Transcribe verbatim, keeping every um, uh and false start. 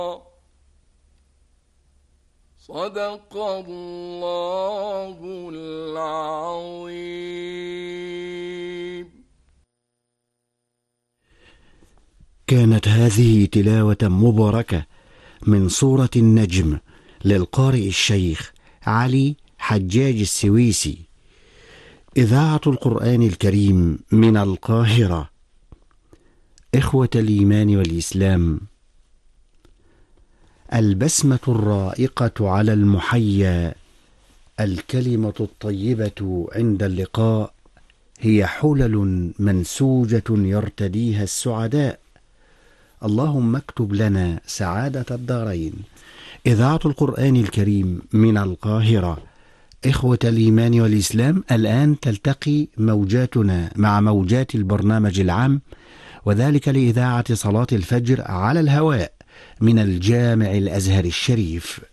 صدق الله العظيم. كانت هذه تلاوة مباركة من سورة النجم للقارئ الشيخ علي حجاج السويسي، إذاعة القرآن الكريم من القاهرة. إخوة الإيمان والإسلام، البسمة الرائقة على المحيا، الكلمة الطيبة عند اللقاء، هي حلل منسوجة يرتديها السعداء. اللهم اكتب لنا سعادة الدارين. إذاعة القرآن الكريم من القاهرة. إخوة الإيمان والإسلام، الآن تلتقي موجاتنا مع موجات البرنامج العام، وذلك لإذاعة صلاة الفجر على الهواء من الجامع الأزهر الشريف.